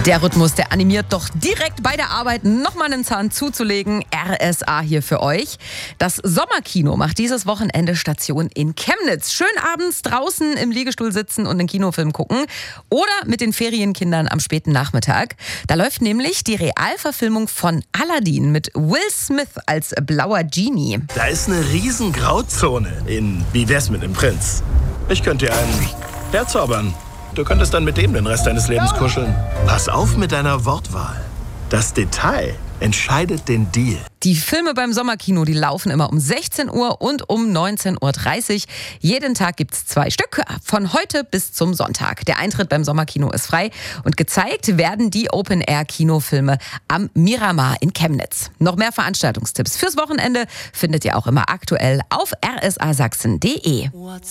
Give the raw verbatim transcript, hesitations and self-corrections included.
Der Rhythmus, der animiert doch direkt bei der Arbeit nochmal einen Zahn zuzulegen. R S A hier für euch. Das Sommerkino macht dieses Wochenende Station in Chemnitz. Schön abends draußen im Liegestuhl sitzen und einen Kinofilm gucken. Oder mit den Ferienkindern am späten Nachmittag. Da läuft nämlich die Realverfilmung von Aladdin mit Will Smith als blauer Genie. Da ist eine riesen Grauzone in Wie wär's mit dem Prinz? Ich könnte dir einen herzaubern. Du könntest dann mit dem den Rest deines Lebens kuscheln. Pass auf mit deiner Wortwahl. Das Detail entscheidet den Deal. Die Filme beim Sommerkino, die laufen immer um sechzehn Uhr und um neunzehn Uhr dreißig. Jeden Tag gibt's zwei Stück, von heute bis zum Sonntag. Der Eintritt beim Sommerkino ist frei und gezeigt werden die Open-Air-Kinofilme am Miramar in Chemnitz. Noch mehr Veranstaltungstipps fürs Wochenende findet ihr auch immer aktuell auf r s a sachsen punkt d e.